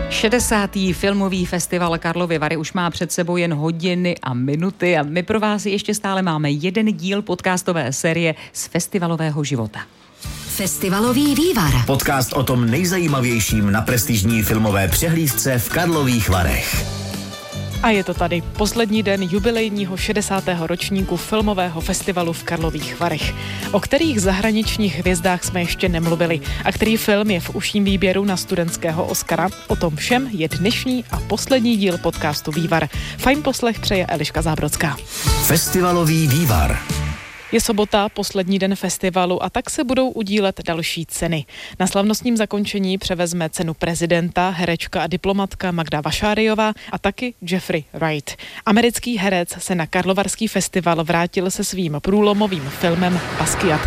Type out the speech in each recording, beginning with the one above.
60. filmový festival Karlovy Vary už má před sebou jen hodiny a minuty a my pro vás ještě stále máme jeden díl podcastové série z festivalového života. Festivalový vývar. Podcast o tom nejzajímavějším na prestižní filmové přehlídce v Karlových Varech. A je to tady poslední den jubilejního 60. ročníku filmového festivalu v Karlových Varech, o kterých zahraničních hvězdách jsme ještě nemluvili a který film je v užším výběru na studentského Oscara. O tom všem je dnešní a poslední díl podcastu Vývar. Fajn poslech přeje Eliška Zábrodská. Festivalový vývar. Je sobota, poslední den festivalu a tak se budou udílet další ceny. Na slavnostním zakončení převezme cenu prezidenta herečka a diplomatka Magda Vašáriová a taky Jeffrey Wright. Americký herec se na Karlovarský festival vrátil se svým průlomovým filmem Basquiat.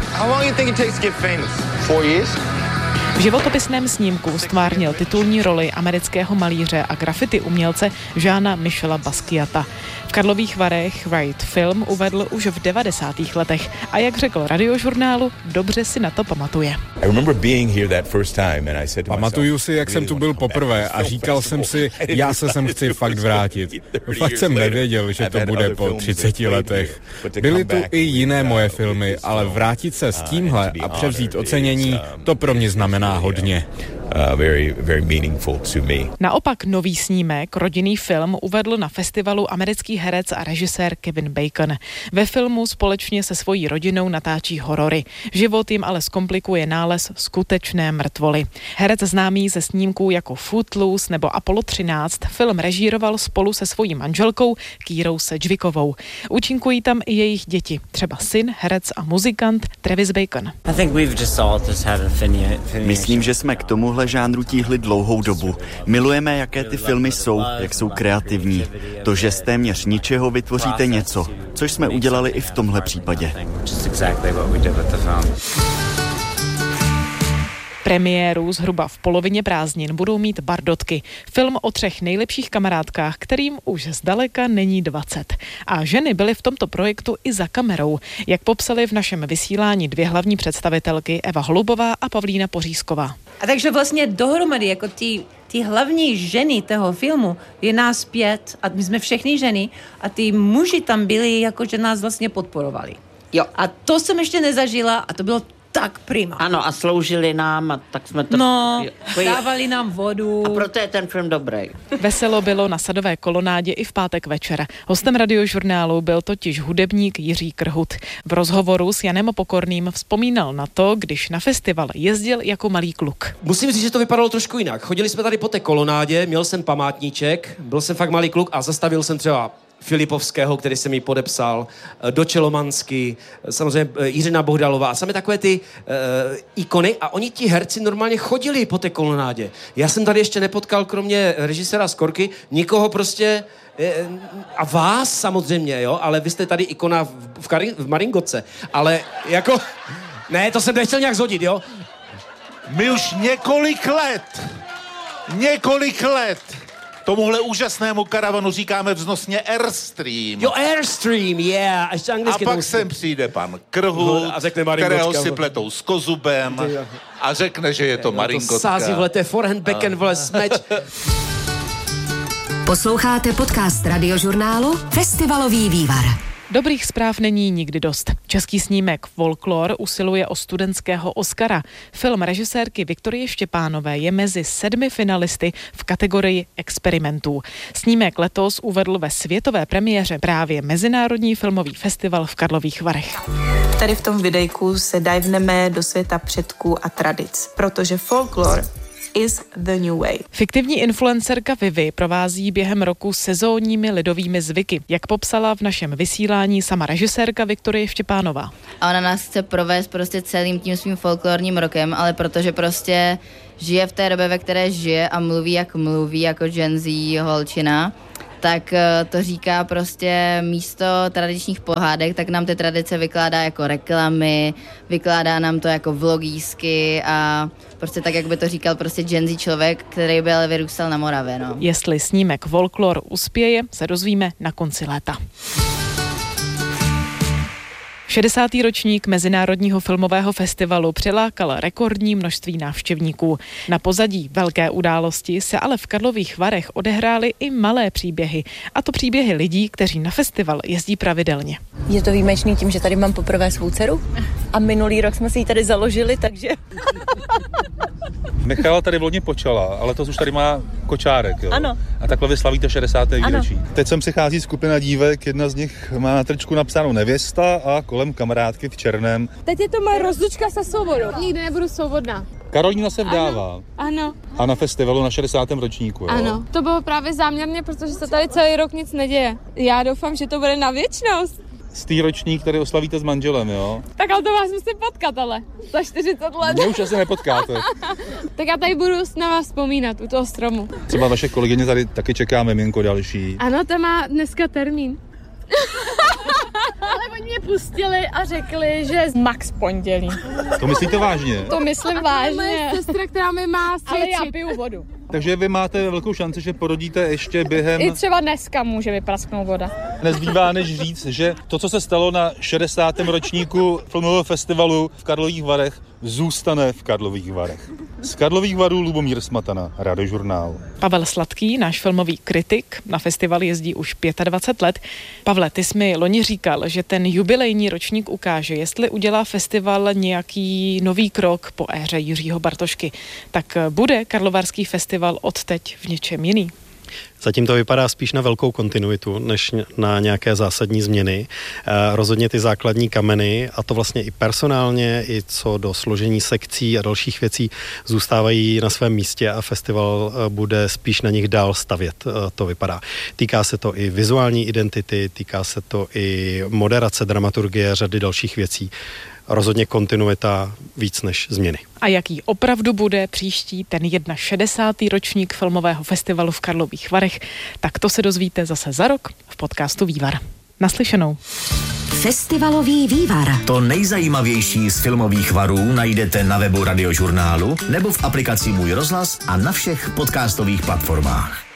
V životopisném snímku stvárnil titulní roli amerického malíře a graffiti umělce Jeana Michela Basquiata. V Karlových Varech Wright film uvedl už v 90. letech a jak řekl Radiožurnálu, dobře si na to pamatuje. Pamatuju si, jak jsem tu byl poprvé a říkal jsem si, já se sem chci fakt vrátit. Fakt jsem nevěděl, že to bude po 30 letech. Byly tu i jiné moje filmy, ale vrátit se s tímhle a převzít ocenění, to pro mě znamená hodně. Naopak nový snímek, rodinný film, uvedl na festivalu americký herec a režisér Kevin Bacon. Ve filmu společně se svojí rodinou natáčí horory. Život jim ale zkomplikuje nález skutečné mrtvoly. Herec známý ze snímků jako Footloose nebo Apollo 13 film režíroval spolu se svojí manželkou Kírou Sedgwickovou. Účinkují tam i jejich děti, třeba syn, herec a muzikant Travis Bacon. Myslím, že jsme k tomuhle žánru tíhli dlouhou dobu. Milujeme, jaké ty filmy jsou, jak jsou kreativní. To, že z téměř ničeho vytvoříte něco, což jsme udělali i v tomhle případě. Premiéru zhruba v polovině prázdnin budou mít Bardotky. Film o 3 nejlepších kamarádkách, kterým už zdaleka není 20. A ženy byly v tomto projektu i za kamerou. Jak popsali v našem vysílání 2 hlavní představitelky Eva Holubová a Pavlína Pořízková. A takže vlastně dohromady jako ty hlavní ženy toho filmu je nás 5 a my jsme všechny ženy a ty muži tam byli jako, že nás vlastně podporovali. Jo. A to jsem ještě nezažila a to bylo tak prima. Ano, a sloužili nám a tak jsme to... No, dávali nám vodu. A proto je ten film dobrý. Veselo bylo na Sadové kolonádě i v pátek večer. Hostem Radiožurnálu byl totiž hudebník Jiří Krhut. V rozhovoru s Janem Pokorným vzpomínal na to, když na festival jezdil jako malý kluk. Musím říct, že to vypadalo trošku jinak. Chodili jsme tady po té kolonádě, měl jsem památníček, byl jsem fakt malý kluk a zastavil jsem třeba Filipovského, který jsem jí podepsal, Dočelomanský, samozřejmě Jiřina Bohdalová a samé takové ty ikony a oni ti herci normálně chodili po té kolonádě. Já jsem tady ještě nepotkal, kromě režiséra Skorky, nikoho prostě a vás samozřejmě, jo, ale vy jste tady ikona v Maringotce, ale jako, ne, to jsem nechtěl nějak zhodit, jo. My už několik let tomuhle úžasnému karavanu říkáme vznosně Airstream. Jo, Airstream, yeah. A pak sem přijde pan Krhut, kterého si pletou s Kozubem a řekne, že je to Maringotka. To sází, vole, to je forehand, backhand, vole, smeč. Posloucháte podcast Radiožurnálu Festivalový vývar. Dobrých zpráv není nikdy dost. Český snímek Folklor usiluje o studentského Oscara. Film režisérky Viktorie Štěpánové je mezi 7 finalisty v kategorii experimentů. Snímek letos uvedl ve světové premiéře právě Mezinárodní filmový festival v Karlových Varech. Tady v tom videjku se divneme do světa předků a tradic, protože folklor is the new way. Fiktivní influencerka Vivi provází během roku sezónními lidovými zvyky, jak popsala v našem vysílání sama režisérka Viktorie Štěpánová. A ona nás chce provést prostě celým tím svým folklorním rokem, ale protože prostě žije v té době, ve které žije a mluví jako Gen Z holčina, tak to říká prostě místo tradičních pohádek, tak nám ty tradice vykládá jako reklamy, vykládá nám to jako vlogísky a prostě tak, jak by to říkal prostě Gen Z člověk, který byl vyrůstal na Moravě, no. Jestli snímek Folklor uspěje, se dozvíme na konci léta. 60. ročník Mezinárodního filmového festivalu přilákal rekordní množství návštěvníků. Na pozadí velké události se ale v Karlových Varech odehrály i malé příběhy. A to příběhy lidí, kteří na festival jezdí pravidelně. Je to výjimečný tím, že tady mám poprvé svou dceru a minulý rok jsme si ji tady založili, takže... Michala tady vlodně počala, ale to už tady má kočárek, jo? Ano. A takhle vy slavíte 60. výročí. Teď sem přichází skupina dívek, jedna z nich má na tričku napsáno nevěsta a kolem kamarádky v černém. Teď je to moje rozlučka se svobodou. Nikdy nebudu svobodná. Karolína se vdává. Ano. A na festivalu na 60. ročníku, jo? Ano. To bylo právě záměrně, protože se tady celý rok nic neděje. Já doufám, že to bude na věčnost. Z tý ročník tady oslavíte s manželem, jo? Tak ale to vás musím potkat, ale za 40 let. Mě už asi nepotkáte. Tak já tady budu na vás vzpomínat u toho stromu. Třeba vaše kolegyně tady taky čeká miminko další. Ano, ta má dneska termín. Ale oni mě pustili a řekli, že max pondělí. To myslíte vážně? To myslím vážně. Moje sestra, která mi má svědčit. Ale já piju vodu. Takže vy máte velkou šanci, že porodíte ještě během... I třeba dneska může vyprasknout voda. Nezbývá než říct, že to, co se stalo na 60. ročníku filmového festivalu v Karlových Varech, zůstane v Karlových Varech. Z Karlových Varů Lubomír Smatana, Radiožurnál. Pavel Sladký, náš filmový kritik, na festival jezdí už 25 let. Pavle, ty jsi mi loni říkal, že ten jubilejní ročník ukáže, jestli udělá festival nějaký nový krok po éře Jiřího Bartošky. Tak bude Karlovarský festival odteď v něčem jiný? Zatím to vypadá spíš na velkou kontinuitu, než na nějaké zásadní změny. Rozhodně ty základní kameny, a to vlastně i personálně, i co do složení sekcí a dalších věcí, zůstávají na svém místě a festival bude spíš na nich dál stavět, to vypadá. Týká se to i vizuální identity, týká se to i moderace, dramaturgie, řady dalších věcí. Rozhodně kontinuita víc než změny. A jaký opravdu bude příští ten 61. ročník filmového festivalu v Karlových Varech, tak to se dozvíte zase za rok v podcastu Vývar. Naslyšenou. Festivalový vývar. To nejzajímavější z filmových varů najdete na webu Radiožurnálu nebo v aplikaci Můj rozhlas a na všech podcastových platformách.